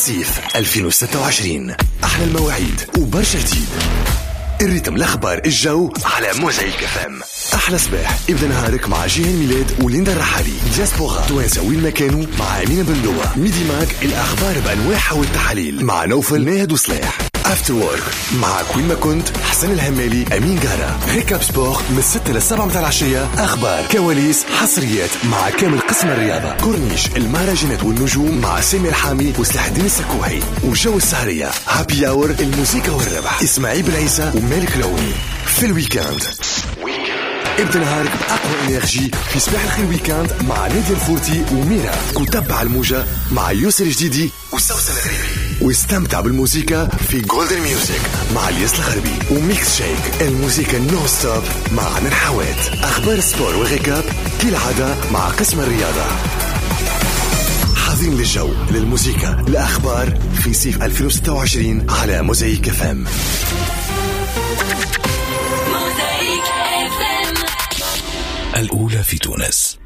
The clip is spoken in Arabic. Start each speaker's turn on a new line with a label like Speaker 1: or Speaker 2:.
Speaker 1: صيف 2026. أحلى المواعيد وبرشا جديد. الريتم، الأخبار، الجو على موزايك فام. أحلى صباح ابدأ نهارك مع جيهان ميلاد وليندا الرحالي. دياسبورا توانسة وين ما كانوا مع أمينة بندوة. ميدي ماك الأخبار بأنواعها والتحاليل مع نوفل ناهد وصلاح. افتر وورك مع كوين ما كنت حسن الهمالي أمين جارة. ريكاب سبور من 6 ل 7 متاع العشية. أخبار، كواليس، حصريات مع كامل قسم الرياضة. كورنيش، المهرجانات والنجوم مع سامي الحامي وسلاح الدين السكوحي. وجو السهرية هابي اور، الموسيقى والربح إسماعيل بن ومالك لوني. في الويكاند ابدأ نهارك بأقوى إنرجي في صباح الخير ويكاند مع نادية الفورتي وميرا. وتبع الموجة مع يوسر الجديدي وسوسن الغريبي. واستمتع بالموسيقى في جولدن ميوزك مع الياس الغربي. وميكس شيك، الموسيقى نو ستوب مع عن الحوات. أخبار السبور وغيكاب كالعادة مع قسم الرياضة. حاضرين للجو، للموسيقى، لأخبار في صيف 2026 على موزايك فام.
Speaker 2: الأولى في تونس.